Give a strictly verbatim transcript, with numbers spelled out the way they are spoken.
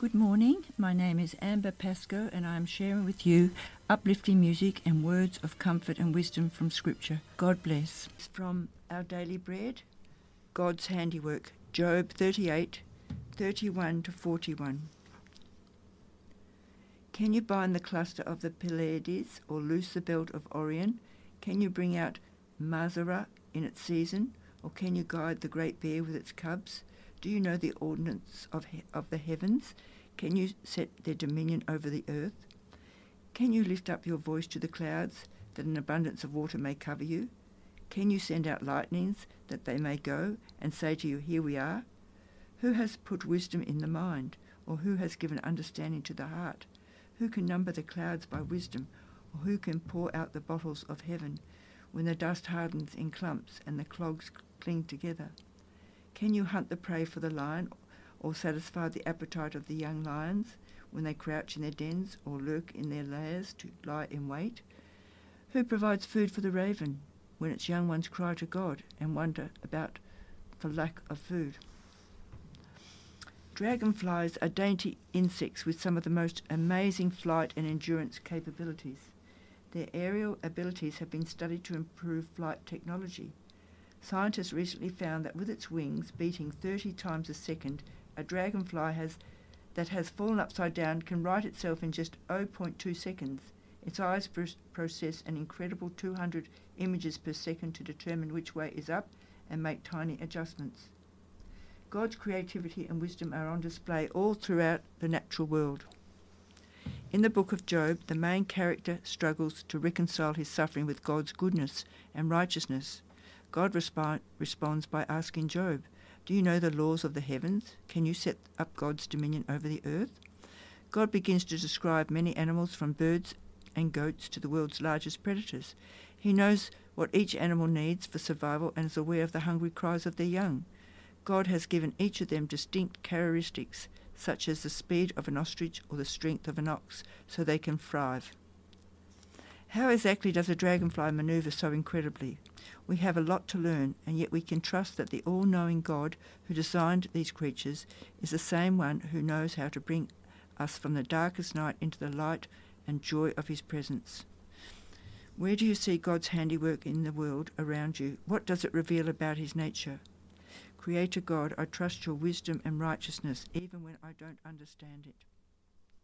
Good morning, my name is Amber Pascoe and I am sharing with you uplifting music and words of comfort and wisdom from Scripture. God bless. It's from Our Daily Bread, God's Handiwork, Job thirty-eight, thirty-one to forty-one. Can you bind the cluster of the Pleiades or loose the belt of Orion? Can you bring out Mazara in its season, or can you guide the great bear with its cubs? Do you know the ordinance of he- of the heavens? Can you set their dominion over the earth? Can you lift up your voice to the clouds, that an abundance of water may cover you? Can you send out lightnings, that they may go, and say to you, here we are? Who has put wisdom in the mind, or who has given understanding to the heart? Who can number the clouds by wisdom, or who can pour out the bottles of heaven, when the dust hardens in clumps and the clogs cling together? Can you hunt the prey for the lion, or satisfy the appetite of the young lions, when they crouch in their dens or lurk in their lairs to lie in wait? Who provides food for the raven, when its young ones cry to God and wonder about for lack of food? Dragonflies are dainty insects with some of the most amazing flight and endurance capabilities. Their aerial abilities have been studied to improve flight technology. Scientists recently found that with its wings beating thirty times a second, a dragonfly has, that has fallen upside down can right itself in just zero point two seconds. Its eyes pr- process an incredible two hundred images per second to determine which way is up and make tiny adjustments. God's creativity and wisdom are on display all throughout the natural world. In the book of Job, the main character struggles to reconcile his suffering with God's goodness and righteousness. God resp- responds by asking Job, do you know the laws of the heavens? Can you set up God's dominion over the earth? God begins to describe many animals, from birds and goats to the world's largest predators. He knows what each animal needs for survival and is aware of the hungry cries of their young. God has given each of them distinct characteristics, such as the speed of an ostrich or the strength of an ox, so they can thrive. How exactly does a dragonfly maneuver so incredibly? We have a lot to learn, and yet we can trust that the all-knowing God who designed these creatures is the same one who knows how to bring us from the darkest night into the light and joy of his presence. Where do you see God's handiwork in the world around you? What does it reveal about his nature? Creator God, I trust your wisdom and righteousness even when I don't understand it.